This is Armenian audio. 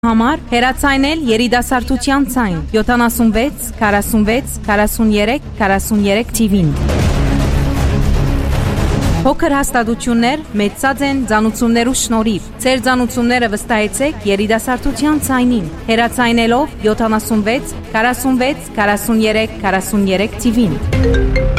Համար հեռացայնել երիտասարդության ցայն 76 46 43 43 TV-ին։ Փոքր հաստատություններ մեծած են ծանուցումներու շնորհիվ։ Ձեր ծանուցումները վստահեցեք երիտասարդության ցայնին, հեռացայնելով 76 46 43 43 TV-ին։